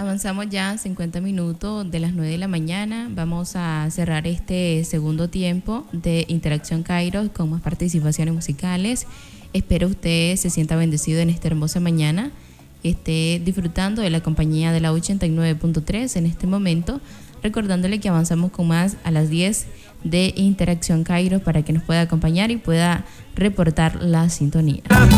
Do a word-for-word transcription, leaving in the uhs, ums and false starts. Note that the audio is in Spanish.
avanzamos ya cincuenta minutos de las nueve de la mañana. Vamos a cerrar este segundo tiempo de Interacción Kairos con más participaciones musicales. Espero usted se sienta bendecido en esta hermosa mañana, esté disfrutando de la compañía de la ochenta y nueve punto tres en este momento, recordándole que avanzamos con más a las diez de Interacción Kairos para que nos pueda acompañar y pueda reportar la sintonía.